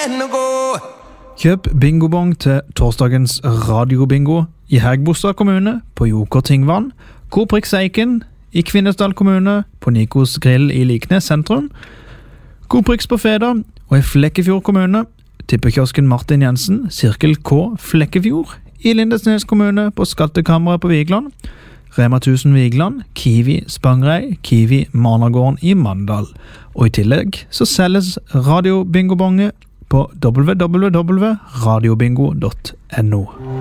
Kjøp bingobong til torsdagens radiobingo i Hægebostad kommune på Joker Tingvann, Koprix Eiken i Kvinesdal kommune på Nikos Grill i Liknes sentrum, Koprix på Feda og i Flekkefjord kommune, tippekiosken Martin Jensen, Sirkel K Flekkefjord i Lindesnes kommune på Skattekammeret på Vigland, Rema 1000 Vigland, Kiwi Spangrei, Kiwi Managården i Mandal. Og i tillegg så selges radiobingobonge på www.radiobingo.no.